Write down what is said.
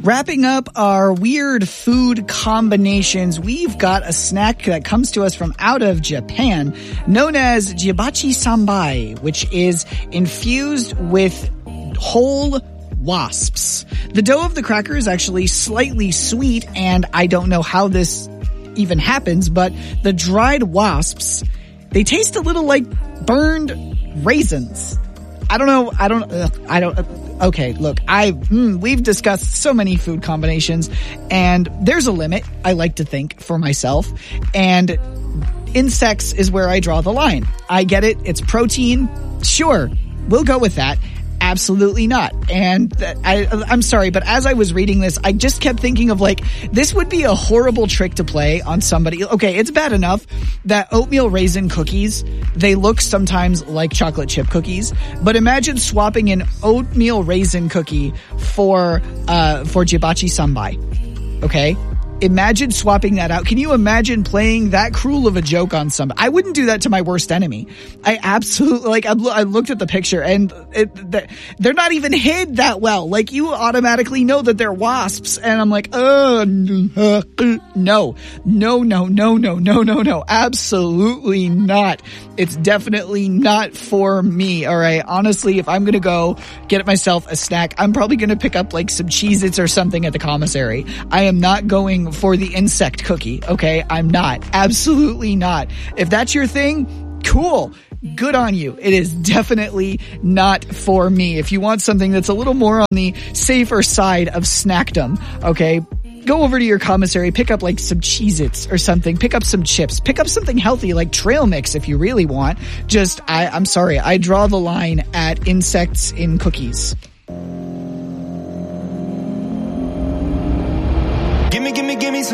Wrapping up our weird food combinations, we've got a snack that comes to us from out of Japan known as jibachi sambai, which is infused with whole wasps. The dough of the cracker is actually slightly sweet, and I don't know how this even happens, but the dried wasps, they taste a little like burned raisins. Okay, look, we've discussed so many food combinations, and there's a limit, I like to think, for myself, and insects is where I draw the line. I get it, it's protein, sure, we'll go with that. Absolutely not. And I'm sorry, but as I was reading this, I just kept thinking of like, this would be a horrible trick to play on somebody. Okay, it's bad enough that oatmeal raisin cookies, they look sometimes like chocolate chip cookies, but imagine swapping an oatmeal raisin cookie for jibachi sambai. Okay? Imagine swapping that out. Can you imagine playing that cruel of a joke on somebody? I wouldn't do that to my worst enemy. I absolutely, I looked at the picture and they're not even hid that well. Like, you automatically know that they're wasps, and I'm like, no, absolutely not. It's definitely not for me. All right. Honestly, if I'm going to go get myself a snack, I'm probably going to pick up like some Cheez-Its or something at the commissary. I am not going for the insect cookie. Okay. I'm not. Absolutely not. If that's your thing, cool. Good on you. It is definitely not for me. If you want something that's a little more on the safer side of snackdom, okay, go over to your commissary, pick up like some Cheez-Its or something, pick up some chips, pick up something healthy like trail mix if you really want. Just, I'm sorry, I draw the line at insects in cookies. Gimme some